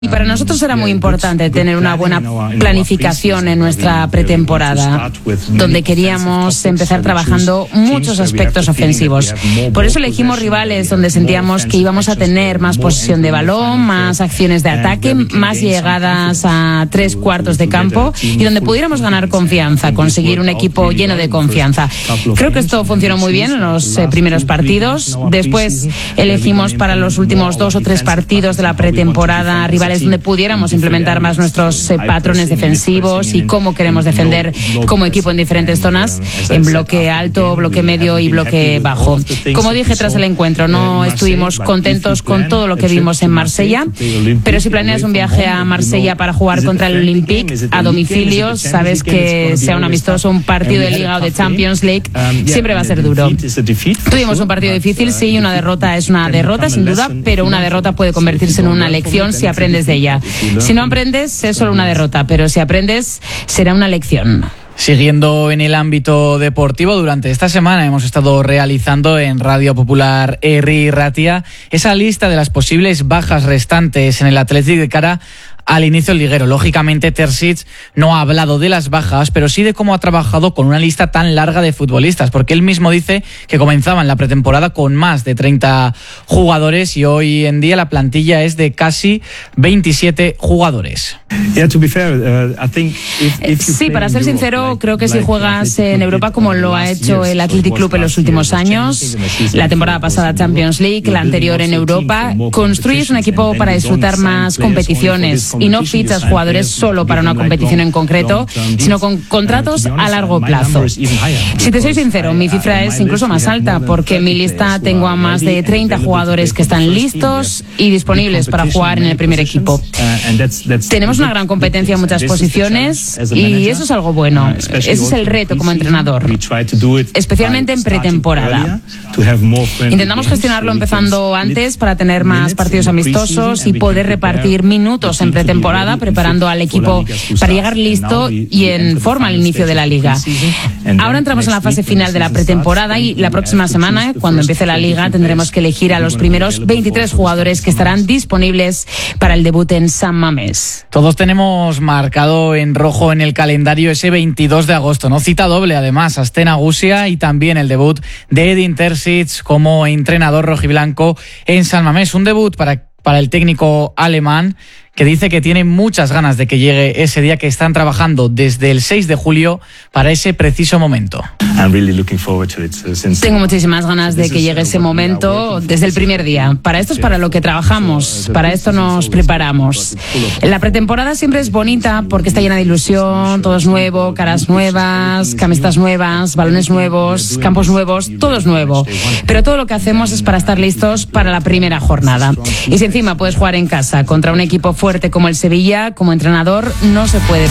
Y para nosotros era muy importante tener una buena planificación en nuestra pretemporada, donde queríamos empezar trabajando muchos aspectos ofensivos. Por eso elegimos rivales donde sentíamos que íbamos a tener más posesión de balón, más acciones de ataque, más llegadas a 3/4 de campo y donde pudiéramos ganar confianza, conseguir un equipo lleno de confianza. Creo que esto funcionó muy bien en los primeros partidos. Después elegimos para los últimos 2 o 3 partidos de la pretemporada rivales donde pudiéramos implementar más nuestros patrones defensivos y cómo queremos defender como equipo en diferentes zonas, en bloque alto, bloque medio y bloque bajo. Como dije tras el encuentro, no estuvimos contentos con todo lo que vimos en Marsella, pero si planeas un viaje a Marsella para jugar contra el Olympique a domicilio, sabes que sea un amistoso, un partido de Liga o de Champions League, siempre va a ser duro. Tuvimos un partido difícil, sí, una derrota es una derrota, sin duda, pero una derrota puede convertirse en una lección si aprendes de ella. Si no aprendes, es solo una derrota, pero si aprendes, será una lección. Siguiendo en el ámbito deportivo, durante esta semana hemos estado realizando en Radio Popular Herri Ratia esa lista de las posibles bajas restantes en el Athletic de cara al inicio liguero. Lógicamente, Terzic no ha hablado de las bajas, pero sí de cómo ha trabajado con una lista tan larga de futbolistas, porque él mismo dice que comenzaban la pretemporada con más de 30 jugadores y hoy en día la plantilla es de casi 27 jugadores. Sí, para ser sincero, creo que si juegas en Europa como lo ha hecho el Athletic Club en los últimos años, la temporada pasada Champions League, la anterior en Europa, construyes un equipo para disfrutar más competiciones y no fichas jugadores solo para una competición en concreto, sino con contratos a largo plazo. Si te soy sincero, mi cifra es incluso más alta, porque en mi lista tengo a más de 30 jugadores que están listos y disponibles para jugar en el primer equipo. Tenemos una gran competencia en muchas posiciones y eso es algo bueno. Ese es el reto como entrenador, especialmente en pretemporada. Intentamos gestionarlo empezando antes para tener más partidos amistosos y poder repartir minutos en pretemporada, preparando al equipo para llegar listo y en forma al inicio de la liga. Ahora entramos en la fase final de la pretemporada y la próxima semana, cuando empiece la liga, tendremos que elegir a los primeros 23 jugadores que estarán disponibles para el debut en San Mamés. Todos tenemos marcado en rojo en el calendario ese 22 de agosto, ¿no? Cita doble además, Asten Agusia y también el debut de Edin Terzic como entrenador rojiblanco en San Mamés. Un debut para el técnico alemán, que dice que tiene muchas ganas de que llegue ese día, que están trabajando desde el 6 de julio para ese preciso momento. Tengo muchísimas ganas de que llegue ese momento desde el primer día. Para esto es para lo que trabajamos, para esto nos preparamos. La pretemporada siempre es bonita porque está llena de ilusión, todo es nuevo, caras nuevas, camisetas nuevas, balones nuevos, campos nuevos, todo es nuevo. Pero todo lo que hacemos es para estar listos para la primera jornada. Y si encima puedes jugar en casa contra un equipo fuerte como el Sevilla, como entrenador no se puede